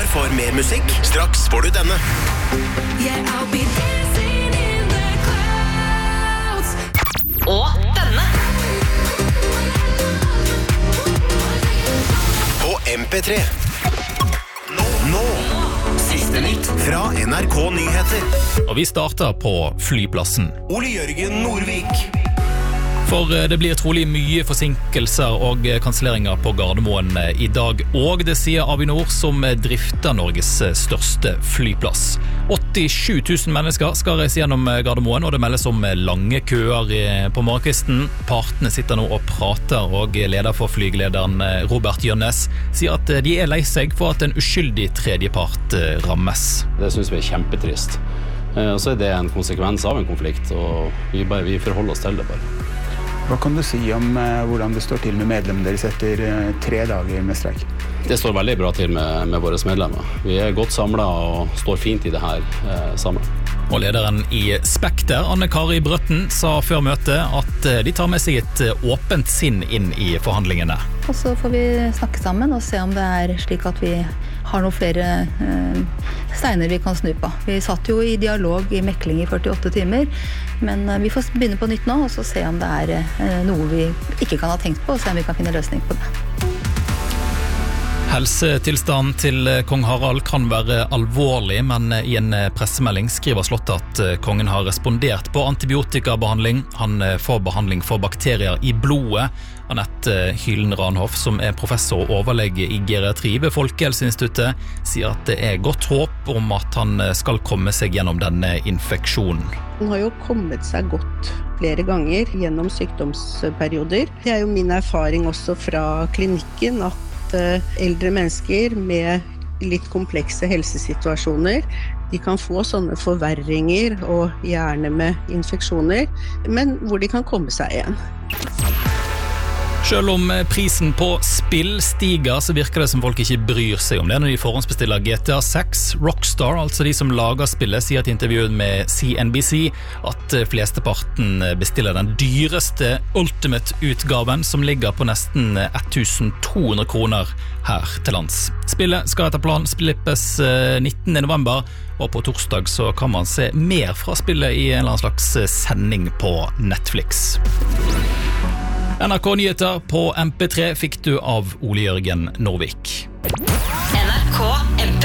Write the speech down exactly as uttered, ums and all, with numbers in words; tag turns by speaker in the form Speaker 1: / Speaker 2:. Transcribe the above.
Speaker 1: for mer musikk? Straks får du denne.
Speaker 2: Yeah, I'll be dancing in the clouds. Og denne.
Speaker 1: På M P tre. Nå, nå. Siste nytt fra N R K Nyheter.
Speaker 3: Og vi starter på flyplassen.
Speaker 1: Ole Jørgen Nordvik.
Speaker 3: For det blir trolig mye forsinkelser og kanselleringer på Gardermoen i dag, og det sier Avinor som drifter Norges største flyplass. åttisju tusen mennesker skal reise gjennom Gardermoen, og det meldes om lange køer på morgenkvisten. Partene sitter nå og prater, og leder for flygelederen Robert Jønnes sier at de er lei seg for at en uskyldig tredjepart rammes.
Speaker 4: Det synes vi er kjempetrist. Og så er det en konsekvens av en konflikt, og vi, bare, vi forholder oss til det bare.
Speaker 5: Hva kan du si om uh, hvordan det står til med medlemmene deres etter uh, tre dager med streik?
Speaker 4: Det står veldig bra til med, med våre medlemmer. Vi er godt samlet og står fint i det her uh, sammen.
Speaker 3: Og lederen i Spekter, Anne-Kari Brøtten, sa før møtet at de tar med seg et åpent sinn inn i forhandlingene.
Speaker 6: Og så får vi snakke sammen og se om det er slik at vi har noen flere eh, steiner vi kan snu på. Vi satt jo i dialog i mekling i førtiåtte timer, men eh, vi får begynne på nytt nå, og så se om det er eh, noe vi ikke kan ha tenkt på, og se om vi kan finne løsning på det.
Speaker 3: Helsetilstanden til kong Harald kan være alvorlig, men i en pressemelding skriver Slottet at kongen har respondert på antibiotikabehandling. Han får behandling for bakterier i blodet. Anette Hylen Ranhoff, som er professor og overlege i geriatri ved Folkehelseinstituttet, sier at det er godt håp om at han skal komme seg gjennom denne infeksjonen.
Speaker 7: Han har jo kommet seg godt flere ganger gjennom sykdomsperioder. Det er jo min erfaring også fra klinikken at eldre mennesker med litt komplekse helsesituasjoner, de kan få sånne forverringer og gjerne med infeksjoner, men hvor de kan komme seg igjen.
Speaker 3: Selv om prisen på spill stiger, så virker det som folk ikke bryr seg om det når de forhåndsbestiller G T A seks. Rockstar, altså de som lager spillet, sier til intervjuet med C N B C at flesteparten bestiller den dyreste Ultimate-utgaven, som ligger på nesten tusen to hundre kroner her til lands. Spillet skal etter planen slippes nittende november, og på torsdag så kan man se mer fra spillet i en eller annen slags sending på Netflix. N R K Nyheter på M P tre fikk du av Ole Jørgen Nordvik.
Speaker 2: N R K M P tre